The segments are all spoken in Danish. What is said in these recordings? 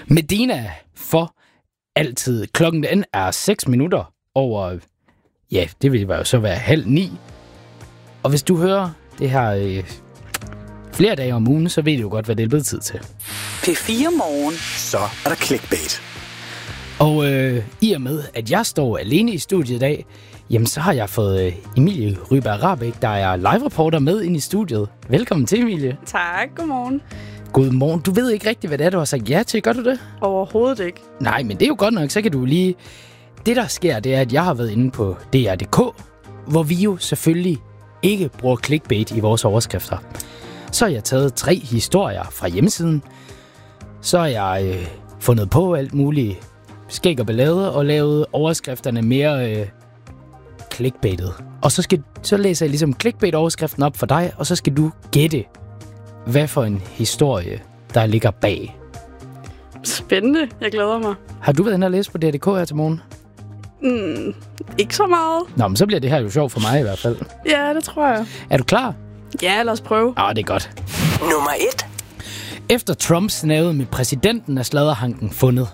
Medina for altid. Klokken den er 6 minutter over, ja, det vil jo så være 8:30. Og hvis du hører det her flere dage om ugen, så ved du jo godt, hvad det er blevet tid til. P4 Morgen. Så er der clickbait. Og i og med, at jeg står alene i studiet i dag, jamen så har jeg fået Emilie Ryberg Rahbek, der er live-reporter, med ind i studiet. Velkommen til, Emilie. Tak, godmorgen. Godmorgen. Du ved ikke rigtigt, hvad det er, du har sagt ja til. Gør du det? Overhovedet ikke. Nej, men det er jo godt nok. Så kan du lige... Det, der sker, det er, at jeg har været inde på DR.dk, hvor vi jo selvfølgelig ikke bruger clickbait i vores overskrifter. Så har jeg taget 3 historier fra hjemmesiden. Så har jeg fundet på alt muligt skæg og ballade og lavet overskrifterne mere clickbaitet. Og så læser jeg ligesom clickbait-overskriften op for dig, og så skal du gætte, hvad for en historie, der ligger bag. Spændende. Jeg glæder mig. Har du været inde og læse på DR.dk her til morgen? Ikke så meget. Nå, men så bliver det her jo sjovt for mig i hvert fald. Ja, det tror jeg. Er du klar? Ja, lad os prøve. Det er godt. Nummer 1. Efter Trump snavede med præsidenten, er sladderhanken fundet.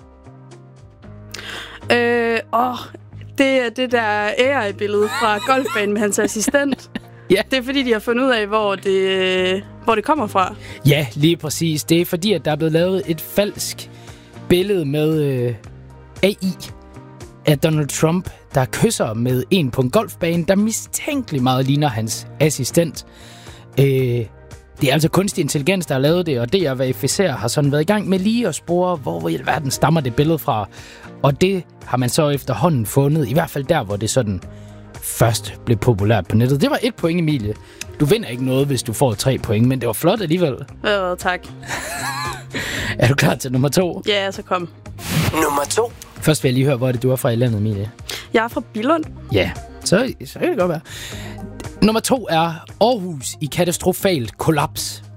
Det er det der AI-billede fra golfbanen med hans assistent. Ja. Det er fordi, de har fundet ud af, hvor det kommer fra. Ja, lige præcis. Det er fordi, at der er blevet lavet et falsk billede med AI af Donald Trump, der kysser med en på en golfbane, der mistænkeligt meget ligner hans assistent. Det er altså kunstig intelligens, der har lavet det, og DR Verificer har sådan været i gang med lige at spore, hvor i alverden stammer det billede fra. Og det har man så efterhånden fundet, i hvert fald der, hvor det sådan først blev populært på nettet. Det var 1 point, Emilie. Du vinder ikke noget, hvis du får 3 point, men det var flot alligevel. Tak. Er du klar til nummer 2? Ja, så kom. Nummer 2. Først vil jeg lige høre, hvor er det, du er fra i landet, Emilie? Jeg er fra Billund. Ja, så kan det godt være. Nummer 2 er Aarhus i katastrofalt kollaps.